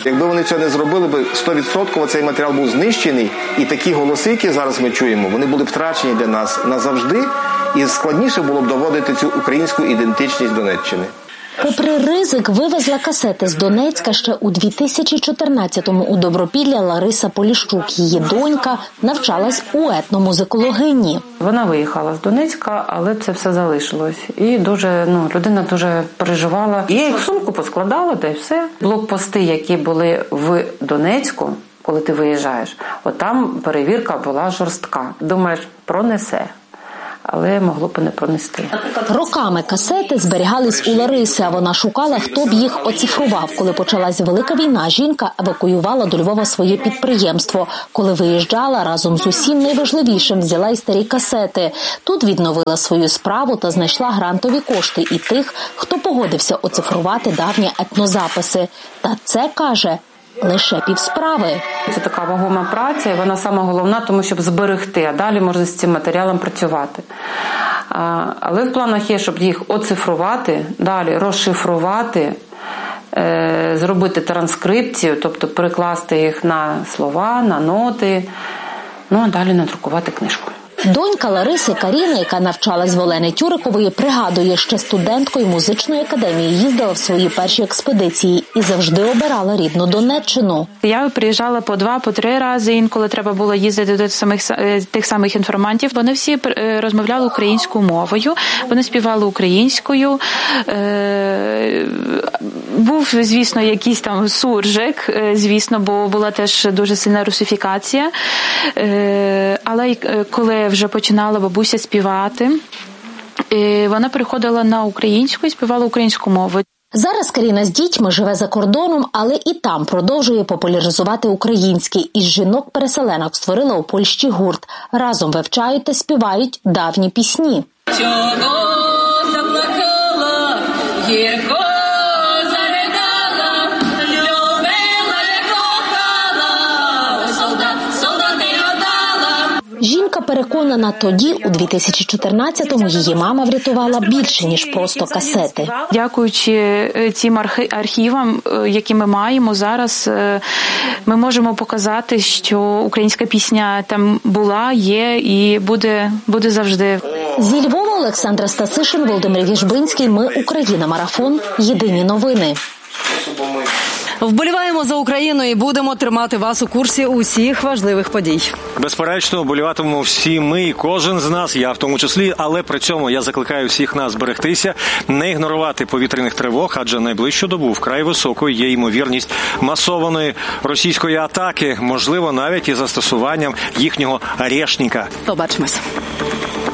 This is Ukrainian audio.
Якби вони цього не зробили, би 100% цей матеріал був знищений, і такі голоси, які зараз ми чуємо, вони були б втрачені для нас назавжди, і складніше було б доводити цю українську ідентичність Донеччини. Попри ризик, вивезла касети з Донецька ще у 2014-му у Добропілля Лариса Поліщук. Її донька навчалась у етномузикологині. Вона виїхала з Донецька, але це все залишилось. І людина дуже переживала. Я їх в сумку поскладала, та й все. Блокпости, які були в Донецьку, коли ти виїжджаєш, от там перевірка була жорстка. Думаєш, пронесе. Але могло б не пронести. Роками касети зберігались у Лариси, а вона шукала, хто б їх оцифрував. Коли почалась Велика війна, жінка евакуювала до Львова своє підприємство. Коли виїжджала, разом з усім найважливішим взяла й старі касети. Тут відновила свою справу та знайшла грантові кошти і тих, хто погодився оцифрувати давні етнозаписи. Та це, каже, лише півсправи. Це така вагома праця, і вона сама головна, тому щоб зберегти, а далі можна з цим матеріалом працювати. Але в планах є, щоб їх оцифрувати, далі розшифрувати, зробити транскрипцію, тобто перекласти їх на слова, на ноти, а далі надрукувати книжку. Донька Лариси Каріна, яка навчалась в Олени Тюрикової, пригадує, ще студенткою музичної академії їздила в свої перші експедиції і завжди обирала рідну Донеччину. Я приїжджала по 2-3 рази, інколи треба було їздити до тих самих інформантів. Вони всі розмовляли українською мовою, вони співали українською. Був, звісно, якийсь там суржик, звісно, бо була теж дуже сильна русифікація. Але коли вже починала бабуся співати, вона переходила на українську і співала українську мову. Зараз Каріна з дітьми живе за кордоном, але і там продовжує популяризувати український. Із жінок-переселенок створила у Польщі гурт. Разом вивчають та співають давні пісні. Жінка переконана, тоді, у 2014-му, її мама врятувала більше, ніж просто касети. Дякуючи цим архівам, які ми маємо зараз, ми можемо показати, що українська пісня там була, є і буде завжди. Зі Львова Олександра Стасишин, Володимир Віжбинський. Ми Україна. Марафон. Єдині новини. Вболіваємо за Україну і будемо тримати вас у курсі усіх важливих подій. Безперечно, вболіватимемо всі ми, і кожен з нас, я в тому числі, але при цьому я закликаю всіх нас берегтися, не ігнорувати повітряних тривог, адже найближчу добу вкрай високою є ймовірність масованої російської атаки, можливо, навіть із застосуванням їхнього «Орешника». Побачимось.